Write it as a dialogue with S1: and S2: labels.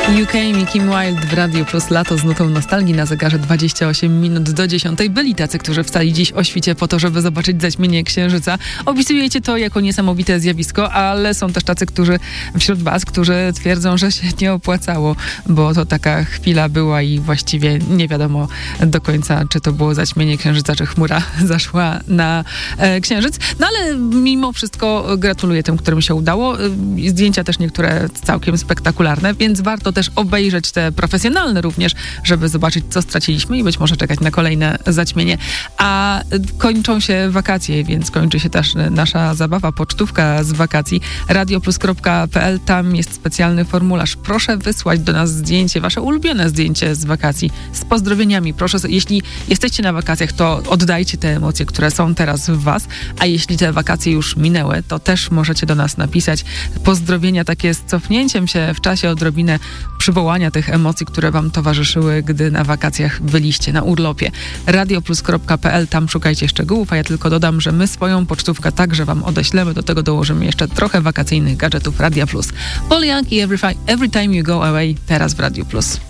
S1: UK, Kim Wilde w Radio Plus, lato z nutą nostalgii, na zegarze 28 minut do 10. Byli tacy, którzy wstali dziś o świcie po to, żeby zobaczyć zaćmienie księżyca. Opisujecie to jako niesamowite zjawisko, ale są też tacy, którzy wśród was, którzy twierdzą, że się nie opłacało, bo to taka chwila była i właściwie nie wiadomo do końca, czy to było zaćmienie księżyca, czy chmura zaszła na księżyc. No ale mimo wszystko gratuluję tym, którym się udało. Zdjęcia też niektóre całkiem spektakularne, więc warto też obejrzeć te profesjonalne również, żeby zobaczyć, co straciliśmy i być może czekać na kolejne zaćmienie. A kończą się wakacje, więc kończy się też nasza zabawa, pocztówka z wakacji. radioplus.pl, tam jest specjalny formularz. Proszę wysłać do nas zdjęcie, wasze ulubione zdjęcie z wakacji, z pozdrowieniami. Proszę, jeśli jesteście na wakacjach, to oddajcie te emocje, które są teraz w was, a jeśli te wakacje już minęły, to też możecie do nas napisać pozdrowienia takie z cofnięciem się w czasie, odrobinę przywołania tych emocji, które wam towarzyszyły, gdy na wakacjach byliście, na urlopie. radioplus.pl, tam szukajcie szczegółów, a ja tylko dodam, że my swoją pocztówkę także wam odeślemy, do tego dołożymy jeszcze trochę wakacyjnych gadżetów Radia Plus. Paul Young i Every Time You Go Away, teraz w Radio Plus.